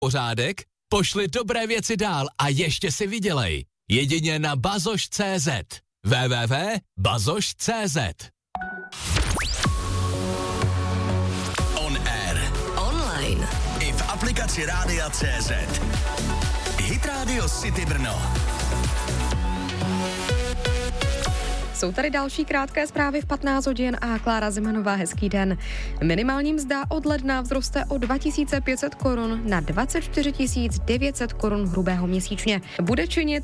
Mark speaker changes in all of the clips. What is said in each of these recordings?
Speaker 1: Pořádek? Pošli dobré věci dál a ještě si vydělej. Jedině na bazoš.cz. www.bazoš.cz.
Speaker 2: On air.
Speaker 3: Online.
Speaker 2: I v aplikaci Rádia CZ. Hit Radio City Brno.
Speaker 4: Jsou tady další krátké zprávy v 15 hodin a Klára Zemanová, hezký den. Minimální mzda od ledna vzroste o 2500 korun na 24 900 korun hrubého měsíčně. Bude činit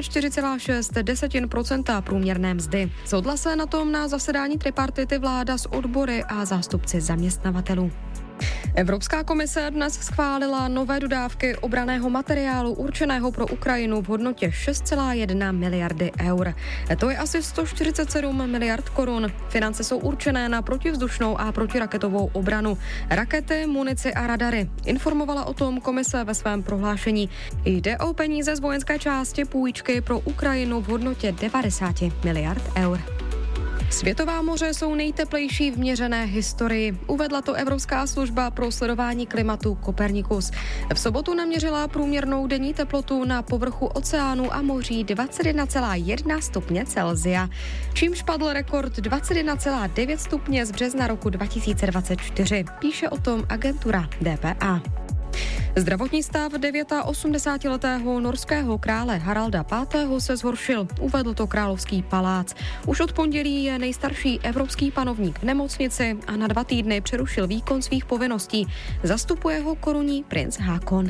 Speaker 4: 44,6% průměrné mzdy. Shodla se na tom na zasedání tripartity vláda s odbory a zástupci zaměstnavatelů. Evropská komise dnes schválila nové dodávky obranného materiálu určeného pro Ukrajinu v hodnotě 6,1 miliardy eur. To je asi 147 miliard korun. Finance jsou určené na protivzdušnou a protiraketovou obranu, rakety, munici a radary. Informovala o tom komise ve svém prohlášení. Jde o peníze z vojenské části půjčky pro Ukrajinu v hodnotě 90 miliard eur. Světová moře jsou nejteplejší v měřené historii. Uvedla to Evropská služba pro sledování klimatu Copernicus. V sobotu naměřila průměrnou denní teplotu na povrchu oceánu a moří 21,1 stupně Celsia, čímž padl rekord 21,9 stupně z března roku 2024. Píše o tom agentura DPA. Zdravotní stav 89letého norského krále Haralda V. se zhoršil, uvedl to Královský palác. Už od pondělí je nejstarší evropský panovník v nemocnici a na 2 týdny přerušil výkon svých povinností. Zastupuje ho korunní princ Hákon.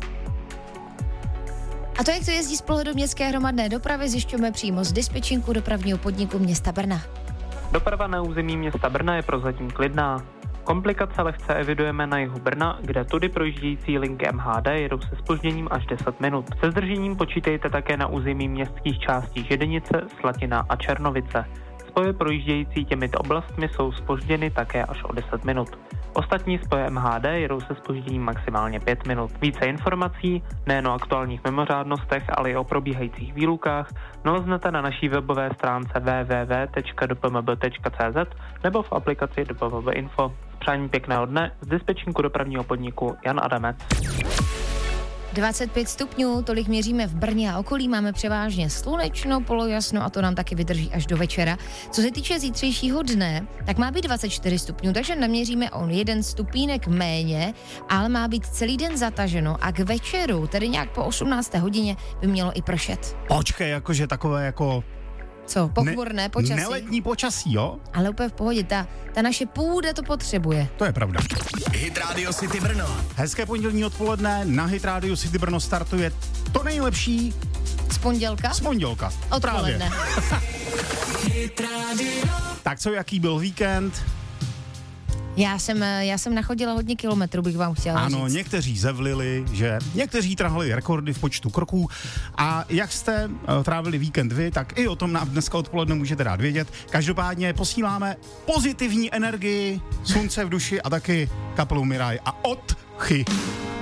Speaker 5: A to, jak to jezdí z pohledu městské hromadné dopravy, zjišťujeme přímo z dispečinku dopravního podniku města Brna.
Speaker 6: Doprava na území města Brna je prozatím klidná. Komplikace lehce evidujeme na jihu Brna, kde tudy projíždějící linky MHD jedou se zpožděním až 10 minut. Se zdržením počítejte také na území městských částí Židenice, Slatina a Černovice. Spoje projíždějící těmito oblastmi jsou zpožděny také až o 10 minut. Ostatní spoje MHD jedou se zpožděním maximálně 5 minut. Více informací, nejen o aktuálních mimořádnostech, ale i o probíhajících výlukách, naleznete na naší webové stránce www.dopmb.cz nebo v aplikaci DPMB Info. Přání pěkného dne z dispečinku dopravního podniku Jan Adamec.
Speaker 5: 25 stupňů, tolik měříme v Brně a okolí, máme převážně slunečno, polojasno a to nám taky vydrží až do večera. Co se týče zítřejšího dne, tak má být 24 stupňů, takže naměříme o 1 stupínek méně, ale má být celý den zataženo a k večeru, tedy nějak po 18. hodině, by mělo i pršet.
Speaker 7: Počkej, jakože takové jako...
Speaker 5: Co, pochmurné počasí?
Speaker 7: Neletní počasí, jo?
Speaker 5: Ale úplně v pohodě, ta naše půda to potřebuje.
Speaker 7: To je pravda.
Speaker 2: Hit Radio City Brno.
Speaker 7: Hezké pondělní odpoledne, na Hit Radio City Brno startuje to nejlepší.
Speaker 5: Z pondělka?
Speaker 7: Z pondělka.
Speaker 5: Odpoledne.
Speaker 7: Tak co, jaký byl víkend?
Speaker 5: Já jsem nachodila hodně kilometrů, bych vám chtěla říct.
Speaker 7: Ano, někteří zevlili, že někteří trhali rekordy v počtu kroků a jak jste trávili víkend vy, tak i o tom nám dneska odpoledne můžete dát vědět. Každopádně posíláme pozitivní energii, slunce v duši a taky kapelu Miraj a Odchy.